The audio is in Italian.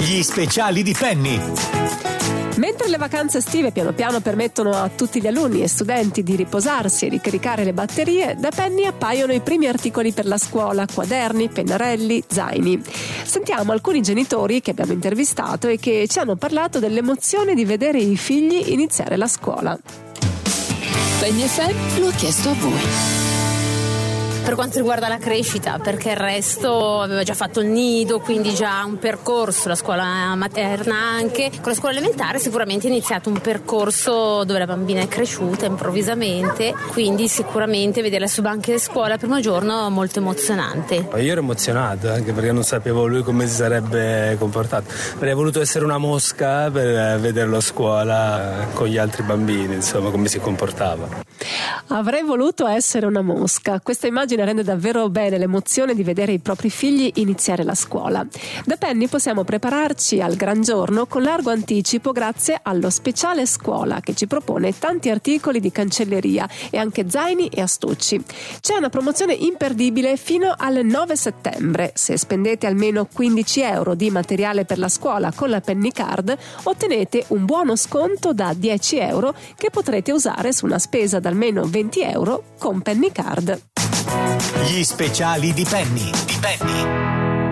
Gli speciali di Penny. Mentre le vacanze estive piano piano permettono a tutti gli alunni e studenti di riposarsi e ricaricare le batterie, da Penny appaiono i primi articoli per la scuola: quaderni, pennarelli, zaini. Sentiamo alcuni genitori che abbiamo intervistato e che ci hanno parlato dell'emozione di vedere i figli iniziare la scuola. Penny FM lo ha chiesto a voi. Per quanto riguarda la crescita, perché il resto aveva già fatto il nido, quindi già un percorso, la scuola materna anche. Con la scuola elementare sicuramente è iniziato un percorso dove la bambina è cresciuta improvvisamente, quindi sicuramente vederla sui banchi di scuola il primo giorno è molto emozionante. Io ero emozionato anche perché non sapevo lui come si sarebbe comportato. Avrei voluto essere una mosca per vederlo a scuola con gli altri bambini, insomma, come si comportava. Avrei voluto essere una mosca. Questa immagine rende davvero bene l'emozione di vedere i propri figli iniziare la scuola. Da Penny possiamo prepararci al gran giorno con largo anticipo grazie allo speciale scuola, che ci propone tanti articoli di cancelleria e anche zaini e astucci. C'è una promozione imperdibile fino al 9 settembre. Se spendete almeno 15 euro di materiale per la scuola con la Penny Card, ottenete un buono sconto da 10 euro che potrete usare su una spesa da almeno 20 euro con Penny Card. Gli speciali di Penny.